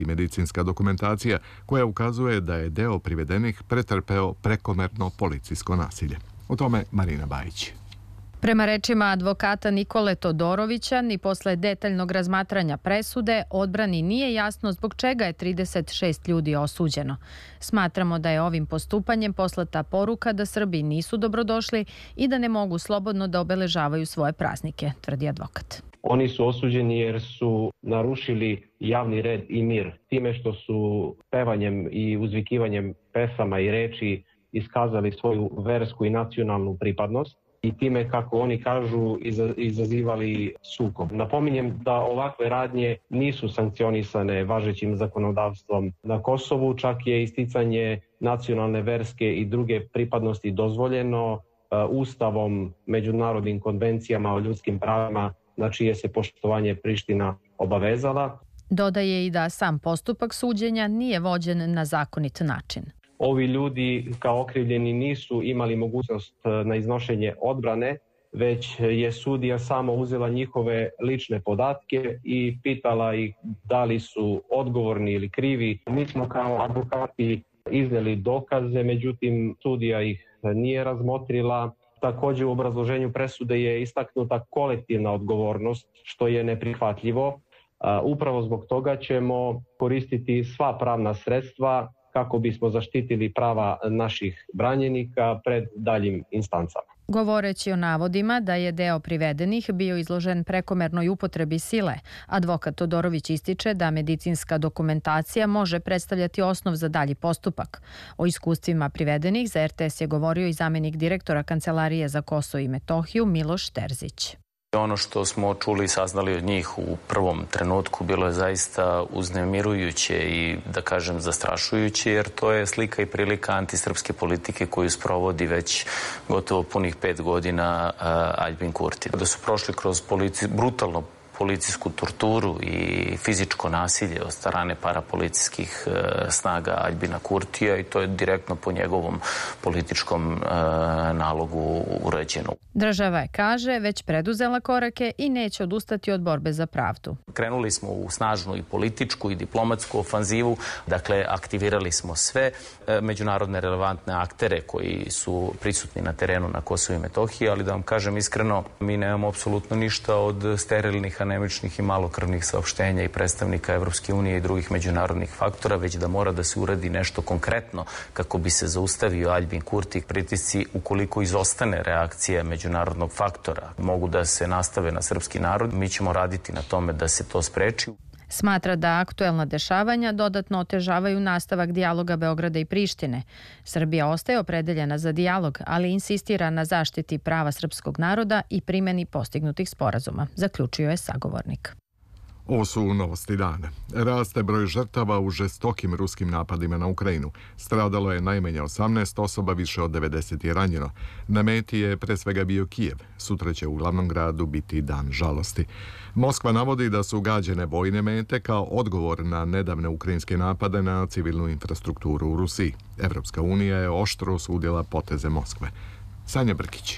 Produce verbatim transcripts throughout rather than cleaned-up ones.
i medicinska dokumentacija koja ukazuje da je deo privedenih pretrpeo prekomerno policijsko nasilje. O tome Marina Bajić. Prema rečima advokata Nikole Todorovića, ni posle detaljnog razmatranja presude, odbrani nije jasno zbog čega je trideset šest ljudi osuđeno. Smatramo da je ovim postupanjem poslata poruka da Srbi nisu dobrodošli i da ne mogu slobodno da obeležavaju svoje praznike, tvrdi advokat. Oni su osuđeni jer su narušili javni red i mir time što su pevanjem i uzvikivanjem pesama i reči iskazali svoju versku i nacionalnu pripadnost i time, kako oni kažu, izazivali sukob. Napominjem da ovakve radnje nisu sankcionisane važećim zakonodavstvom na Kosovu, čak je isticanje nacionalne, verske i druge pripadnosti dozvoljeno Ustavom, međunarodnim konvencijama o ljudskim pravima, na čije se poštovanje Priština obavezala. Dodaje i da sam postupak suđenja nije vođen na zakonit način. Ovi ljudi kao okrivljeni nisu imali mogućnost na iznošenje odbrane, već je sudija samo uzela njihove lične podatke i pitala ih da li su odgovorni ili krivi. Mi smo kao advokati iznijeli dokaze, međutim sudija ih nije razmotrila. Također u obrazloženju presude je istaknuta kolektivna odgovornost, što je neprihvatljivo. Upravo zbog toga ćemo koristiti sva pravna sredstva kako bismo zaštitili prava naših branjenika pred daljim instancama. Govoreći o navodima da je deo privedenih bio izložen prekomernoj upotrebi sile, advokat Todorović ističe da medicinska dokumentacija može predstavljati osnov za dalji postupak. O iskustvima privedenih za er te es je govorio i zamenik direktora Kancelarije za Kosovo i Metohiju Miloš Terzić. Ono što smo čuli i saznali od njih u prvom trenutku bilo je zaista uznemirujuće i, da kažem, zastrašujuće, jer to je slika i prilika antisrpske politike koju sprovodi već gotovo punih pet godina Aljbin Kurti. Da su prošli kroz polici, brutalno policijsku torturu i fizičko nasilje od strane parapolicijskih e, snaga Aljbina Kurtija i to je direktno po njegovom političkom e, nalogu urađeno. Država je, kaže, već preduzela korake i neće odustati od borbe za pravdu. Krenuli smo u snažnu i političku i diplomatsku ofanzivu, dakle aktivirali smo sve e, međunarodne relevantne aktere koji su prisutni na terenu na Kosovu i Metohiji, ali da vam kažem iskreno, mi nemamo apsolutno ništa od sterilnih, anemičnih i malokrvnih saopštenja i predstavnika Evropske unije i drugih međunarodnih faktora, već da mora da se uradi nešto konkretno kako bi se zaustavio Aljbin Kurti. Pritisci, ukoliko izostane reakcija međunarodnog faktora, mogu da se nastave na srpski narod. Mi ćemo raditi na tome da se to spreči. Smatra da aktuelna dešavanja dodatno otežavaju nastavak dijaloga Beograda i Prištine. Srbija ostaje opredeljena za dijalog, ali insistira na zaštiti prava srpskog naroda i primjeni postignutih sporazuma, zaključio je sagovornik. Ovo su novosti dana. Raste broj žrtava u žestokim ruskim napadima na Ukrajinu. Stradalo je najmanje osamnaest osoba, više od devedeset je ranjeno. Na meti je pre svega bio Kijev. Sutra će u glavnom gradu biti dan žalosti. Moskva navodi da su gađene vojne mete kao odgovor na nedavne ukrajinske napade na civilnu infrastrukturu u Rusiji. Evropska unija je oštro osudila poteze Moskve. Sanja Brkić.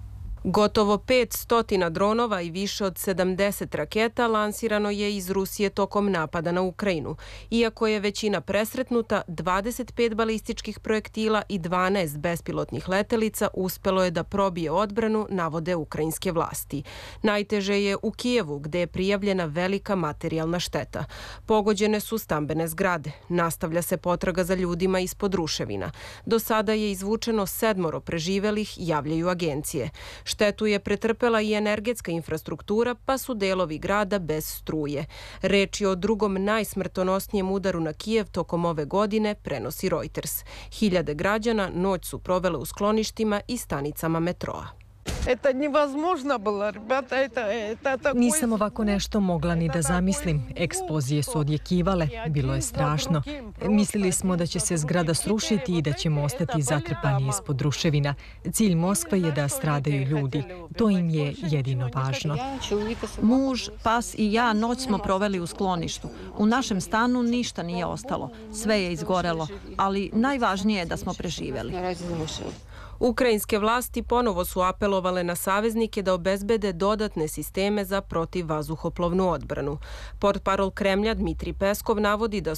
Gotovo petsto dronova i više od sedamdeset raketa lansirano je iz Rusije tokom napada na Ukrajinu. Iako je većina presretnuta, dvadeset pet balističkih projektila i dvanaest bespilotnih letelica uspelo je da probije odbranu, navode ukrajinske vlasti. Najteže je u Kijevu, gde je prijavljena velika materijalna šteta. Pogođene su stambene zgrade. Nastavlja se potraga za ljudima ispod ruševina. Do sada je izvučeno sedmoro preživelih, javljaju agencije. Štetu je pretrpela i energetska infrastruktura, pa su delovi grada bez struje. Reč je o drugom najsmrtonosnijem udaru na Kijev tokom ove godine, prenosi Reuters. Hiljade građana noć su provele u skloništima i stanicama metroa. Nisam ovako nešto mogla ni da zamislim. Eksplozije su odjekivale, bilo je strašno. Mislili smo da će se zgrada srušiti i da ćemo ostati zatrpani ispod ruševina. Cilj Moskve je da stradaju ljudi. To im je jedino važno. Muž, pas i ja noć smo proveli u skloništu. U našem stanu ništa nije ostalo. Sve je izgorelo, ali najvažnije je da smo preživeli. Ukrajinske vlasti ponovo su apelovale na saveznike da obezbede dodatne sisteme za protivvazduhoplovnu odbranu. Portparol Kremlja Dmitrij Peskov navodi da